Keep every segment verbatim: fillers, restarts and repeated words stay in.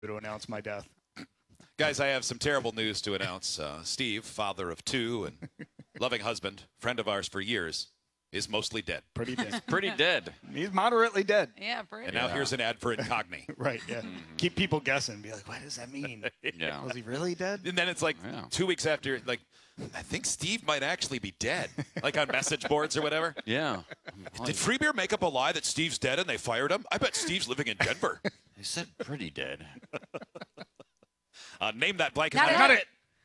to announce my death. Guys, I have some terrible news to announce. Uh, Steve, father of two and loving husband, friend of ours for years, is mostly dead. Pretty dead. Pretty dead. He's moderately dead. Yeah, pretty. And now Yeah. here's an ad for Incogni. Right, yeah. Mm-hmm. Keep people guessing. Be like, what does that mean? Yeah. Was he really dead? And then it's like Yeah. two weeks after, like, I think Steve might actually be dead. Like on message boards or whatever. Yeah. Did Free Beer make up a lie that Steve's dead and they fired him? I bet Steve's living in Denver. He said pretty dead. Uh, name that blanket. Not I it. got it.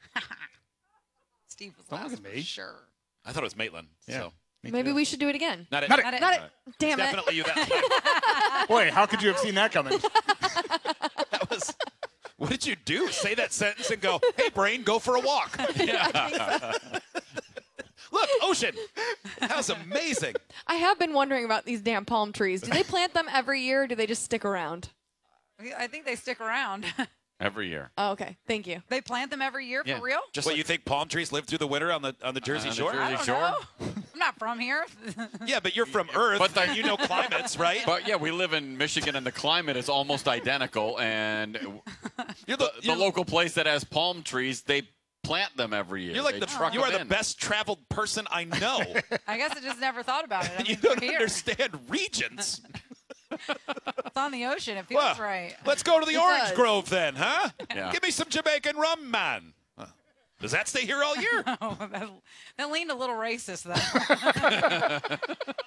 Steve was Don't look last at for me. sure. I thought it was Maitland. Yeah. So. Me Maybe too. we should do it again. Not it. Not it. Not it. Not it. Right. Damn It's it. definitely you that time. Boy, how could you have seen that coming? That was. What did you do? Say that sentence and go, hey, brain, go for a walk. Look, ocean. That was amazing. I have been wondering about these damn palm trees. Do they plant them every year or do they just stick around? I think they stick around. Every year. Oh, okay. Thank you. They plant them every year Yeah. for real? Just What, like, you think palm trees live through the winter on the on the Jersey on the Shore? Jersey I don't Shore? know. I'm not from here. Yeah, but you're from Earth, But the- and you know climates, right? But yeah, we live in Michigan, and the climate is almost identical. And you're the, the, the you're, local place that has palm trees, they plant them every year. you're like They the truck you are them the in. best traveled person I know. I guess I just never thought about it. I mean, You we're don't here. understand regions. It's on the ocean. It feels Well, right. let's go to the It Orange does. Grove then, huh? Yeah. Give me some Jamaican rum, man. Huh. Does that stay here all year? Oh, that, that leaned a little racist, though.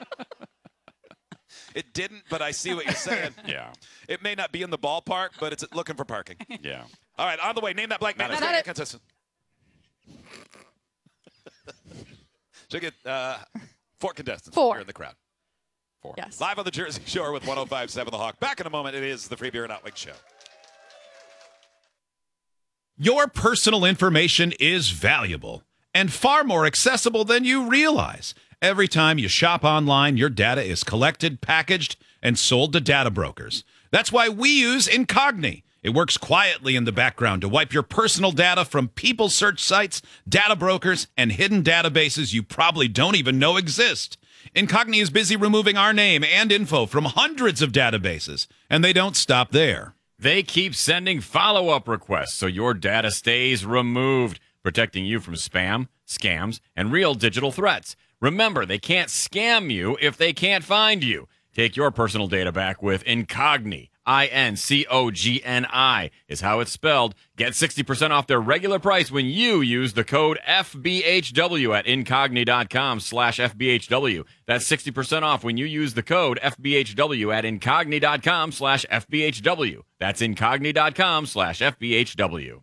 It didn't, but I see what you're saying. Yeah. It may not be in the ballpark, but it's looking for parking. Yeah. All right, on the way. Name that black man. Not Let's it. get a contestant. So get uh, four contestants Four. here in the crowd. Four. Yes. Live on the Jersey Shore with one oh five point seven The Hawk. Back in a moment. It is the Free Beer and Hot Wings Show. Your personal information is valuable and far more accessible than you realize. Every time you shop online, your data is collected, packaged, and sold to data brokers. That's why we use Incogni. It works quietly in the background to wipe your personal data from people search sites, data brokers, and hidden databases you probably don't even know exist. Incogni is busy removing our name and info from hundreds of databases, and they don't stop there. They keep sending follow-up requests so your data stays removed, protecting you from spam, scams, and real digital threats. Remember, they can't scam you if they can't find you. Take your personal data back with Incogni. I N C O G N I is how it's spelled. Get sixty percent off their regular price when you use the code F B H W at Incogni.com slash FBHW. That's sixty percent off when you use the code F B H W at Incogni.com slash FBHW. That's Incogni.com slash FBHW.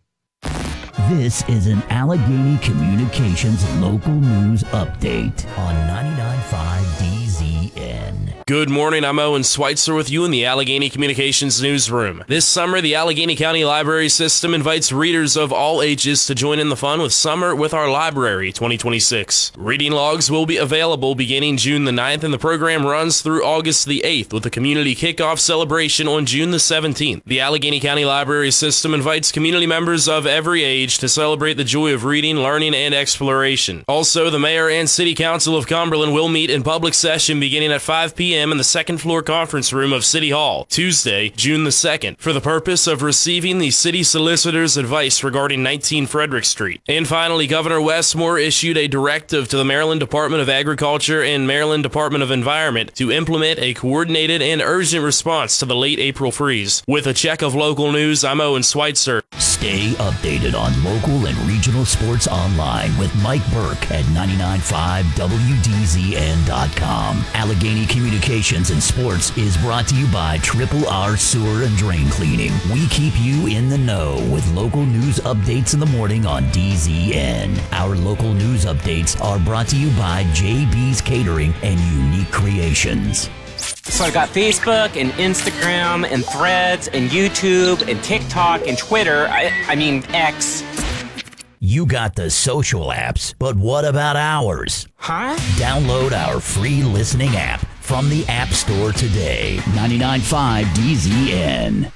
This is an Allegheny Communications local news update on ninety-nine point five D Z N. Good morning, I'm Owen Schweitzer with you in the Allegheny Communications Newsroom. This summer, the Allegheny County Library System invites readers of all ages to join in the fun with Summer with Our Library twenty twenty-six. Reading logs will be available beginning June the ninth, and the program runs through August the eighth with a community kickoff celebration on June the seventeenth. The Allegheny County Library System invites community members of every age to celebrate the joy of reading, learning, and exploration. Also, the Mayor and City Council of Cumberland will meet in public session beginning at five p.m. in the second floor conference room of City Hall, Tuesday, June the second, for the purpose of receiving the city solicitor's advice regarding nineteen Frederick Street. And finally, Governor Westmore issued a directive to the Maryland Department of Agriculture and Maryland Department of Environment to implement a coordinated and urgent response to the late April freeze. With a check of local news, I'm Owen Schweitzer. Stay updated on local and regional sports online with Mike Burke at ninety-nine point five W D Z N dot com. Allegheny Communications and Sports is brought to you by Triple R Sewer and Drain Cleaning. We keep you in the know with local news updates in the morning on D Z N. Our local news updates are brought to you by J B's Catering and Unique Creations. So I've got Facebook and Instagram and Threads and YouTube and TikTok and Twitter. I, I mean, X. You got the social apps, but what about ours? Huh? Download our free listening app from the App Store today. ninety-nine point five D Z N.